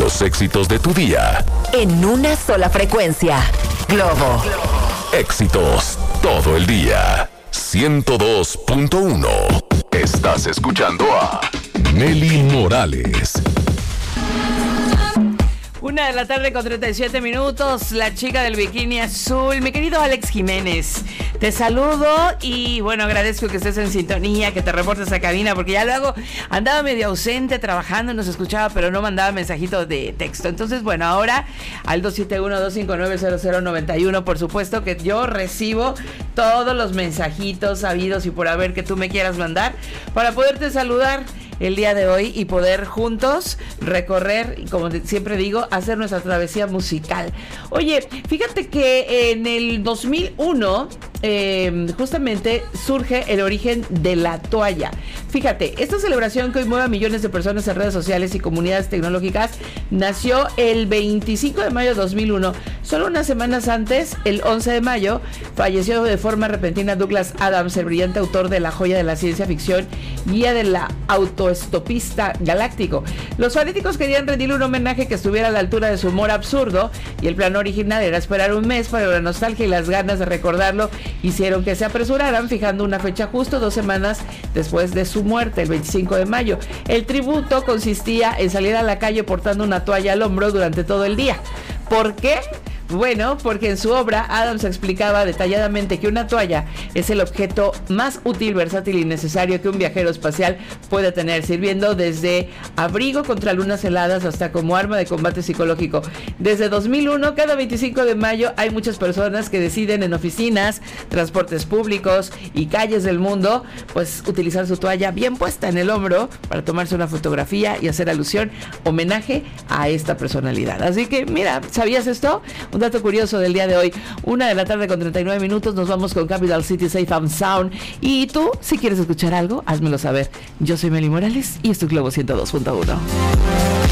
Los éxitos de tu día. En una sola frecuencia. Globo. Éxitos todo el día. 102.1. Estás escuchando a Nelly Morales. 1:37 la chica del bikini azul. Mi querido Alex Jiménez, te saludo y bueno, agradezco que estés en sintonía, que te reportes a cabina, porque ya luego andaba medio ausente trabajando, nos escuchaba, pero no mandaba mensajitos de texto. Entonces, bueno, ahora al 271-259-0091, por supuesto que yo recibo todos los mensajitos sabidos y por haber que tú me quieras mandar para poderte saludar el día de hoy y poder juntos recorrer, y como siempre digo, hacer nuestra travesía musical. Oye, fíjate que en el 2001 justamente surge el origen de la toalla. Fíjate, esta celebración que hoy mueve a millones de personas en redes sociales y comunidades tecnológicas nació el 25 de mayo de 2001. Solo unas semanas antes, el 11 de mayo, falleció de forma repentina Douglas Adams, el brillante autor de la joya de la ciencia ficción, guía de la autoestopista galáctico. Los fanáticos querían rendirle un homenaje que estuviera a la altura de su humor absurdo, y el plan original era esperar un mes, pero la nostalgia y las ganas de recordarlo hicieron que se apresuraran, fijando una fecha justo 2 semanas después de su muerte, el 25 de mayo. El tributo consistía en salir a la calle portando una toalla al hombro durante todo el día. ¿Por qué? Bueno, porque en su obra Adams explicaba detalladamente que una toalla es el objeto más útil, versátil y necesario que un viajero espacial puede tener, sirviendo desde abrigo contra lunas heladas hasta como arma de combate psicológico. Desde 2001, cada 25 de mayo hay muchas personas que deciden en oficinas, transportes públicos y calles del mundo, pues utilizar su toalla bien puesta en el hombro para tomarse una fotografía y hacer alusión, homenaje a esta personalidad. Así que mira, ¿sabías esto? Un dato curioso del día de hoy, 1:39 nos vamos con Capital City Safe and Sound. Y tú, si quieres escuchar algo, házmelo saber. Yo soy Nelly Morales y esto es Globo 102.1.